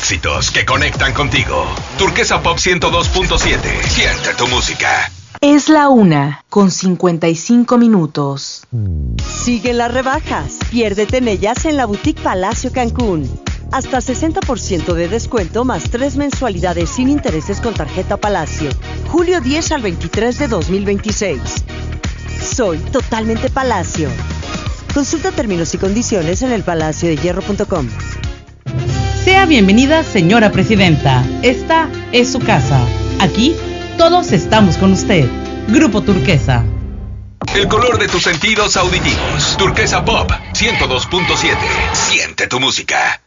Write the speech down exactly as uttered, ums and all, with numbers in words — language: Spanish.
éxitos que conectan contigo. Turquesa Pop ciento dos punto siete. Siente tu música. Es la una, con cincuenta y cinco minutos. Siguen las rebajas. Piérdete en ellas en la Boutique Palacio Cancún. Hasta sesenta por ciento de descuento más tres mensualidades sin intereses con tarjeta Palacio. Julio diez al veintitrés de dos mil veintiséis. Soy totalmente Palacio. Consulta términos y condiciones en el palacio de hierro punto com. Sea bienvenida, señora presidenta. Esta es su casa. Aquí todos estamos con usted. Grupo Turquesa. El color de tus sentidos auditivos. Turquesa Pop ciento dos punto siete. Siente tu música.